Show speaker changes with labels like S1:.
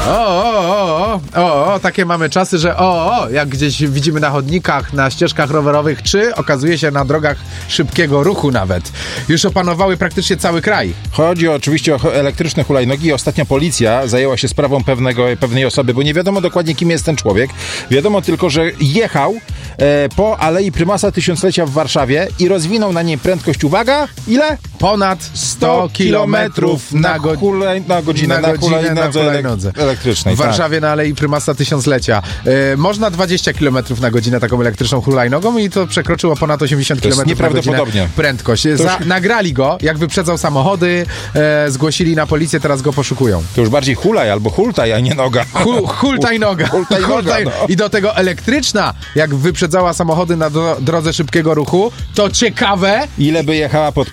S1: Takie mamy czasy, że jak gdzieś widzimy na chodnikach, na ścieżkach rowerowych, czy okazuje się na drogach szybkiego ruchu nawet. Już opanowały praktycznie cały kraj.
S2: Chodzi oczywiście o elektryczne hulajnogi. Ostatnio policja zajęła się sprawą pewnej osoby, bo nie wiadomo dokładnie, kim jest ten człowiek. Wiadomo tylko, że jechał po Alei Prymasa Tysiąclecia w Warszawie i rozwinął na niej prędkość, uwaga, ile?
S1: Ponad 100 kilometrów na
S2: godzinę na hulajnodze elektrycznej.
S1: W Warszawie na Alei Prymasa Tysiąclecia. Można 20 km na godzinę taką elektryczną hulajnogą i to przekroczyło ponad 80 km na godzinę prędkość. Nagrali go, jak wyprzedzał samochody, zgłosili na policję, teraz go poszukują.
S2: To już bardziej hulaj albo hultaj, a nie noga.
S1: Hultaj noga. I do tego elektryczna, jak wyprzedzała samochody na drodze szybkiego ruchu, to ciekawe...
S2: Ile by jechała pod